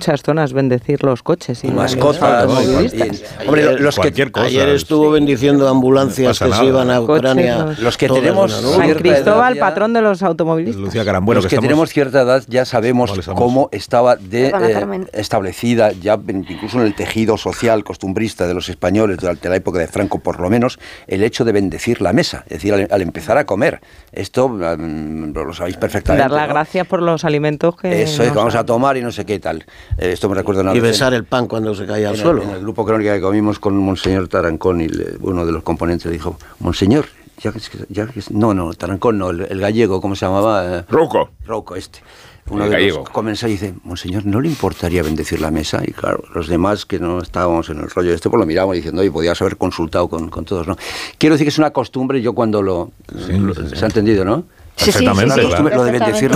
muchas zonas bendecir los coches y mascotas. Hombre, los que ayer estuvo bendiciendo ambulancias que se iban a Ucrania. Los que tenemos San Cristóbal, patrón de los automovilistas. Lucía Carambueno, los que tenemos cierta edad ya sabemos cómo estaba establecida ya incluso en el tejido social costumbrista de los españoles durante la época de Franco, por lo menos, el hecho de bendecir la mesa, es decir, al empezar a comer. Esto lo sabéis perfectamente. Dar las gracias por los alimentos que eso es, que vamos a tomar y no sé qué tal. Esto me recuerda una vez. Y besar el pan cuando se caía al suelo. En el grupo Crónica que comimos con Monseñor Tarancón, y uno de los componentes dijo: Monseñor, no, Tarancón no, el gallego, ¿cómo se llamaba? Rouco, uno de gallego. Los comensales dice: Monseñor, ¿no le importaría bendecir la mesa? Y claro, los demás que no estábamos en el rollo pues lo miramos diciendo: oye, podías haber consultado con todos, ¿no? Quiero decir que es una costumbre, yo cuando se ha entendido, ¿no? Perfectamente, sí, lo de bendecir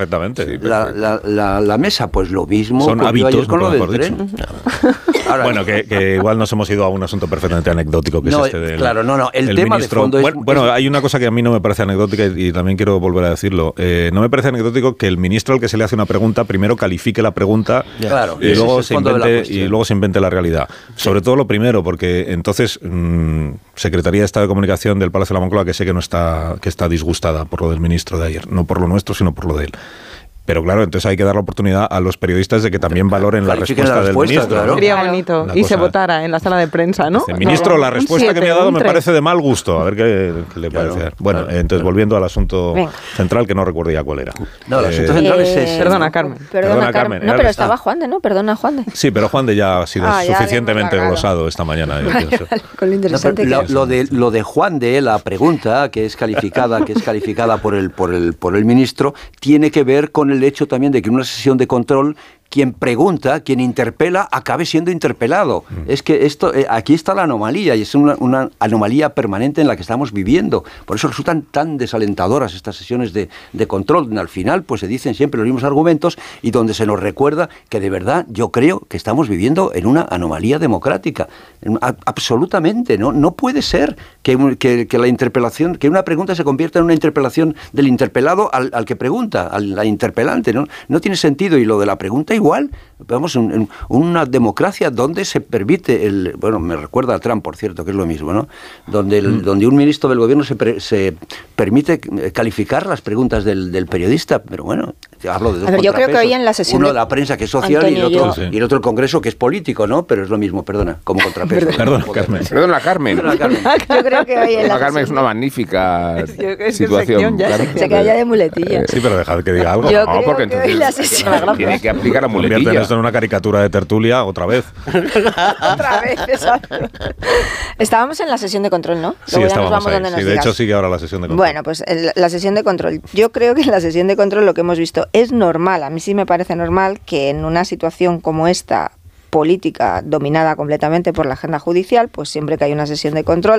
la mesa, pues lo mismo. Son hábitos, con lo del tren. Ahora, bueno, que igual nos hemos ido a un asunto perfectamente anecdótico, que es este del... Claro, el tema ministro, de fondo es... Bueno, hay una cosa que a mí no me parece anecdótica y también quiero volver a decirlo. No me parece anecdótico que el ministro al que se le hace una pregunta primero califique la pregunta y luego se invente la realidad. Sobre todo lo primero, porque entonces Secretaría de Estado de Comunicación del Palacio de la Moncloa, que sé que está disgustada por lo del ministro de ayer, no por lo nuestro, sino por lo de él. Pero claro, entonces hay que dar la oportunidad a los periodistas de que también valoren la respuesta del ministro. Claro. Sería bonito. Y se votara en la sala de prensa, ¿no? El ministro, la respuesta que me ha dado me parece de mal gusto. A ver qué le parece. Bueno, entonces volviendo al asunto central, que no recuerdo ya cuál era. No, el asunto central es... Perdona, Carmen. Perdona, Carmen. No, pero estaba Juan de, ¿no? Perdona, Juan de. Sí, pero Juan de ya ha sido suficientemente glosado esta mañana. Con lo interesante lo de Juan de, la pregunta, que es calificada por el ministro, tiene que ver con el hecho también de que en una sesión de control quien pregunta, quien interpela, acabe siendo interpelado. Es que aquí está la anomalía, y es una anomalía permanente en la que estamos viviendo. Por eso resultan tan desalentadoras estas sesiones de control, donde al final pues se dicen siempre los mismos argumentos y donde se nos recuerda que de verdad yo creo que estamos viviendo en una anomalía democrática. Absolutamente, no puede ser que la interpelación, que una pregunta se convierta en una interpelación del interpelado al que pregunta, al interpelante. No tiene sentido, y lo de la pregunta igual. Vamos, en una democracia donde se permite me recuerda a Trump, por cierto, que es lo mismo, ¿no? Donde un ministro del gobierno se permite calificar las preguntas del periodista, pero bueno, hablo de dos contrapesos. Yo creo que hoy en la sesión uno de la prensa, que es social, Antonio, y el otro el Congreso, que es político, ¿no? Pero es lo mismo, perdona, como contrapeso. Perdona, Carmen. Yo creo que hoy en la Carmen es una magnífica situación. Se queda ya de muletilla. Sí, pero dejad que diga algo. Yo creo porque entonces tiene que aplicar la muletilla. Convierten esto en una caricatura de tertulia otra vez. Otra vez, exacto. Estábamos en la sesión de control, ¿no? Sí, estábamos ahí. Sí, de hecho sigue ahora la sesión de control. Bueno, pues la sesión de control. Yo creo que en la sesión de control lo que hemos visto es normal. A mí sí me parece normal que en una situación como esta, política dominada completamente por la agenda judicial, pues siempre que hay una sesión de control,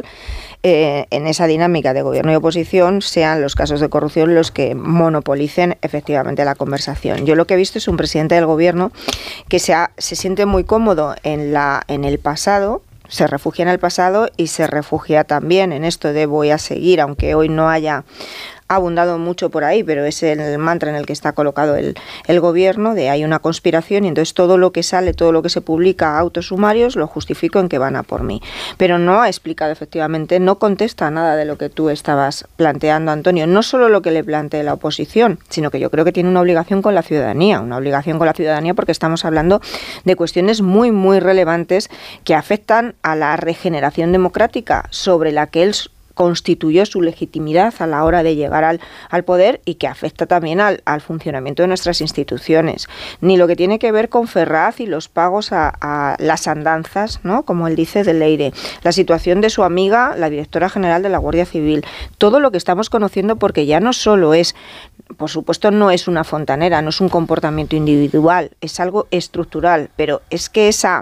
en esa dinámica de gobierno y oposición, sean los casos de corrupción los que monopolicen efectivamente la conversación. Yo lo que he visto es un presidente del gobierno que se siente muy cómodo en el pasado, se refugia en el pasado y se refugia también en esto de voy a seguir, aunque hoy no haya abundado mucho por ahí, pero es el mantra en el que está colocado el gobierno, de hay una conspiración y entonces todo lo que sale, todo lo que se publica, autos sumarios, lo justifico en que van a por mí. Pero no ha explicado efectivamente, no contesta nada de lo que tú estabas planteando, Antonio, no solo lo que le plantee la oposición, sino que yo creo que tiene una obligación con la ciudadanía porque estamos hablando de cuestiones muy, muy relevantes que afectan a la regeneración democrática sobre la que él constituyó su legitimidad a la hora de llegar al poder y que afecta también al funcionamiento de nuestras instituciones. Ni lo que tiene que ver con Ferraz y los pagos a las andanzas, ¿no? Como él dice, de Leire. La situación de su amiga, la directora general de la Guardia Civil. Todo lo que estamos conociendo, porque ya no solo es, por supuesto, no es una fontanera, no es un comportamiento individual, es algo estructural, pero es que esa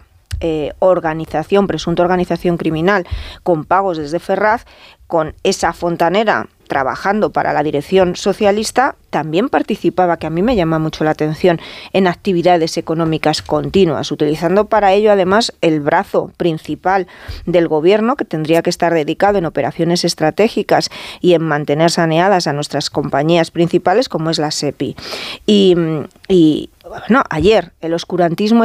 presunta organización criminal con pagos desde Ferraz, con esa fontanera trabajando para la dirección socialista, también participaba, que a mí me llama mucho la atención, en actividades económicas continuas, utilizando para ello además el brazo principal del gobierno, que tendría que estar dedicado en operaciones estratégicas y en mantener saneadas a nuestras compañías principales, como es la SEPI. Y bueno, ayer el oscurantismo